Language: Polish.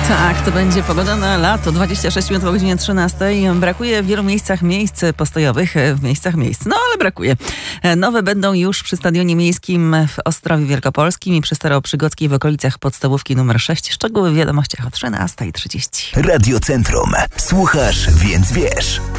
Tak, to będzie pogoda na lato, 26 minut po godzinie 13. Brakuje w wielu miejscach miejsc postojowych, no ale brakuje. Nowe będą już przy Stadionie Miejskim w Ostrowie Wielkopolskim i przy Staroprzygodzkiej w okolicach podstawówki numer 6. Szczegóły w wiadomościach o 13:30. Radio Centrum. Słuchasz, więc wiesz.